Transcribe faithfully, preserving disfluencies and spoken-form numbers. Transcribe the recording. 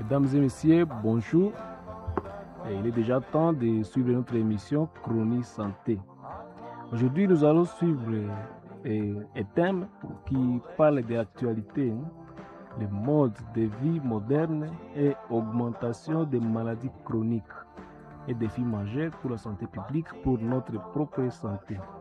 Mesdames et messieurs, bonjour. Et il est déjà temps de suivre notre émission Chronique Santé. Aujourd'hui, nous allons suivre euh, un thème qui parle de l'actualité, hein, le mode de vie moderne et augmentation des maladies chroniques et défis majeurs pour la santé publique, pour notre propre santé.